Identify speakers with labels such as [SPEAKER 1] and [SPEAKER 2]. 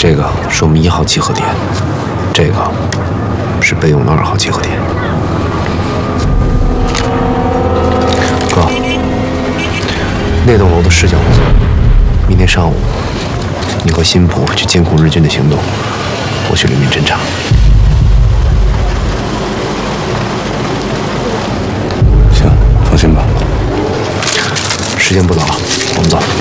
[SPEAKER 1] 这个是我们1号集合点，这个是备用的2号集合点。哥，那栋楼的视角不错，明天上午你和辛普去监控日军的行动，我去里面侦查。
[SPEAKER 2] 行，放心吧。
[SPEAKER 1] 时间不早了，我们走。